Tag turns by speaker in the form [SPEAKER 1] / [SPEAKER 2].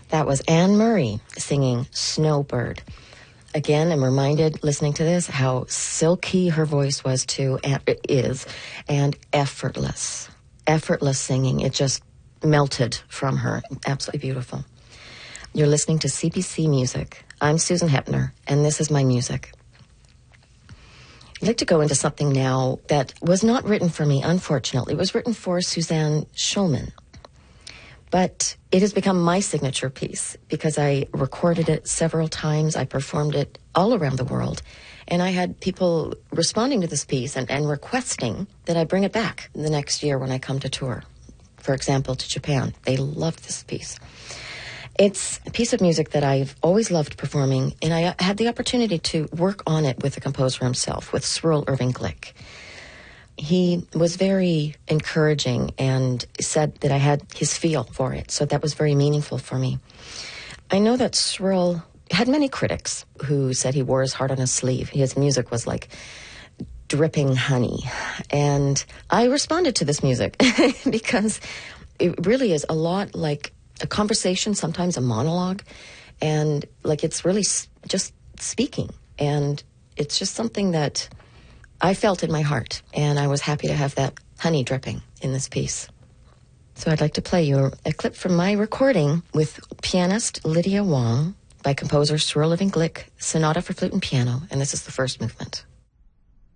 [SPEAKER 1] That was Anne Murray singing Snowbird. Again, I'm reminded, listening to this, how silky her voice was too, and is, and effortless. Effortless singing. It just melted from her. Absolutely beautiful. You're listening to CBC Music. I'm Susan Hepner, and this is my music. I'd like to go into something now that was not written for me, unfortunately. It was written for Suzanne Schulman. But it has become my signature piece because I recorded it several times. I performed it all around the world. And I had people responding to this piece and requesting that I bring it back the next year when I come to tour. For example, to Japan. They loved this piece. It's a piece of music that I've always loved performing, and I had the opportunity to work on it with the composer himself, with Cyril Irving Glick. He was very encouraging and said that I had his feel for it, so that was very meaningful for me. I know that Cyril had many critics who said he wore his heart on his sleeve. His music was like dripping honey. And I responded to this music because it really is a lot like a conversation, sometimes a monologue, and like it's really just speaking. And it's just something that I felt in my heart, and I was happy to have that honey dripping in this piece. So I'd like to play you a clip from my recording with pianist Lydia Wong by composer Cyril Irving Glick, Sonata for Flute and Piano, and this is the first movement.